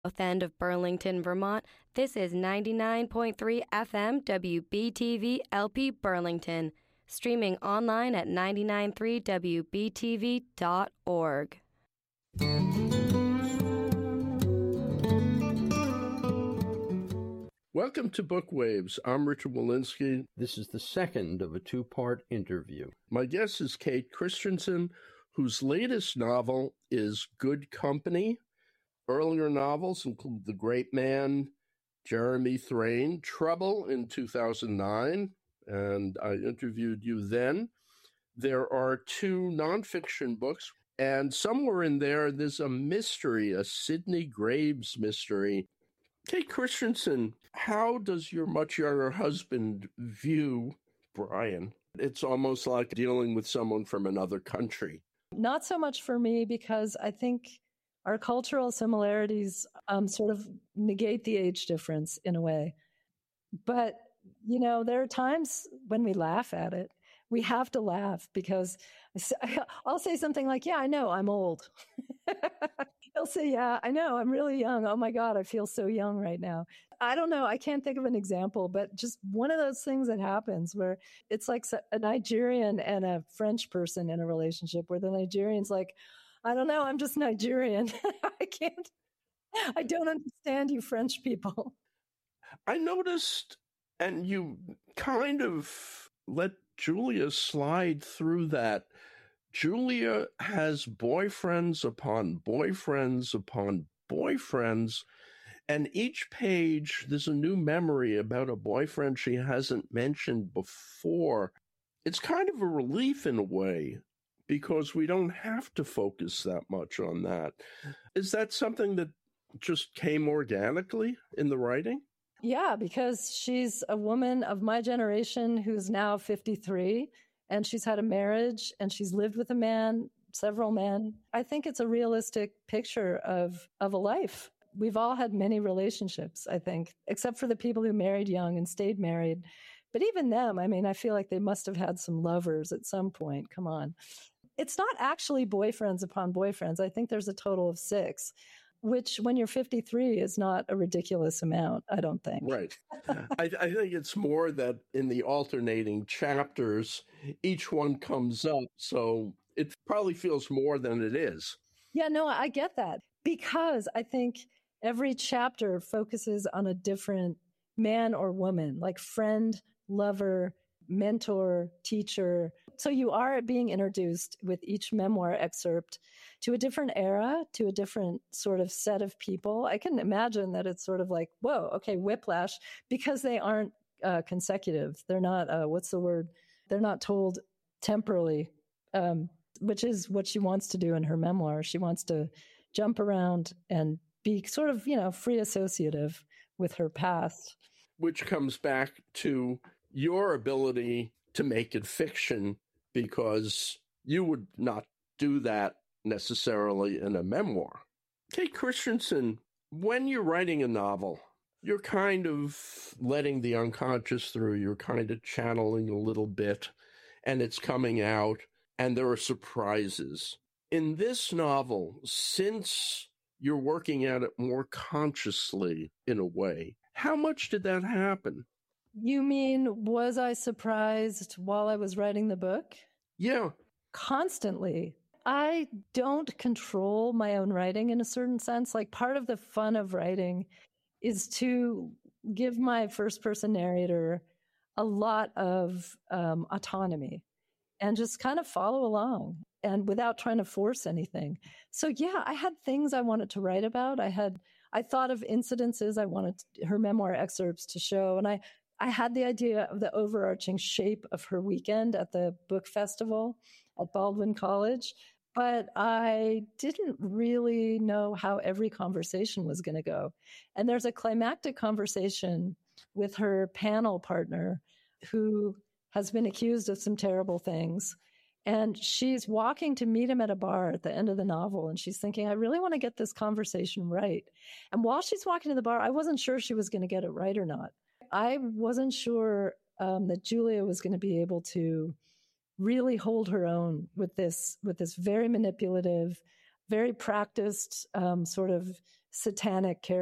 South end of Burlington, Vermont, this is 99.3 FM WBTV LP Burlington, streaming online at 993wbtv.org. Welcome to Bookwaves. I'm Richard Walensky. This is the second of a two-part interview. My guest is Kate Christensen, whose latest novel is Good Company. Earlier novels include The Great Man, Jeremy Thrain, Trouble in 2009, and I interviewed you then. There are two nonfiction books, and somewhere in there's a mystery, a Sidney Graves mystery. Kate Christensen, how does your much younger husband view Brian? It's almost like dealing with someone from another country. Not so much for me, because I think our cultural similarities sort of negate the age difference in a way. But, you know, there are times when we laugh at it. We have to laugh because I'll say something like, yeah, I know, I'm old. He'll say, yeah, I know, I'm really young. Oh my God, I feel so young right now. I don't know. I can't think of an example, but just one of those things that happens where it's like a Nigerian and a French person in a relationship where the Nigerian's like, I don't know, I'm just Nigerian. I don't understand you French people. I noticed, and you kind of let Julia slide through that. Julia has boyfriends upon boyfriends upon boyfriends, and each page there's a new memory about a boyfriend she hasn't mentioned before. It's kind of a relief in a way, because we don't have to focus that much on that. Is that something that just came organically in the writing? Yeah, because she's a woman of my generation who's now 53, and she's had a marriage, and she's lived with a man, several men. I think it's a realistic picture of a life. We've all had many relationships, I think, except for the people who married young and stayed married. But even them, I mean, I feel like they must have had some lovers at some point. Come on. It's not actually boyfriends upon boyfriends. I think there's a total of 6, which when you're 53 is not a ridiculous amount, I don't think. Right. I think it's more that in the alternating chapters, each one comes up. So it probably feels more than it is. Yeah, no, I get that. Because I think every chapter focuses on a different man or woman, like friend, lover, mentor, teacher. So you are being introduced with each memoir excerpt to a different era, to a different sort of set of people. I can imagine that it's sort of like, whoa, okay, whiplash, because they aren't consecutive. They're not, what's the word? They're not told temporally, which is what she wants to do in her memoir. She wants to jump around and be sort of, you know, free associative with her past. Which comes back to your ability to make it fiction, because you would not do that necessarily in a memoir. Kate Christensen, when you're writing a novel, you're kind of letting the unconscious through, you're kind of channeling a little bit, and it's coming out, and there are surprises. In this novel, since you're working at it more consciously in a way, how much did that happen? You mean, was I surprised while I was writing the book? Yeah. Constantly. I don't control my own writing in a certain sense. Like, part of the fun of writing is to give my first person narrator a lot of autonomy and just kind of follow along and without trying to force anything. So yeah, I had things I wanted to write about. I thought of incidences I wanted her memoir excerpts to show. And I had the idea of the overarching shape of her weekend at the book festival at Baldwin College, but I didn't really know how every conversation was going to go. And there's a climactic conversation with her panel partner who has been accused of some terrible things. And she's walking to meet him at a bar at the end of the novel. And she's thinking, I really want to get this conversation right. And while she's walking to the bar, I wasn't sure she was going to get it right or not. I wasn't sure that Julia was going to be able to really hold her own with this very manipulative, very practiced sort of satanic character.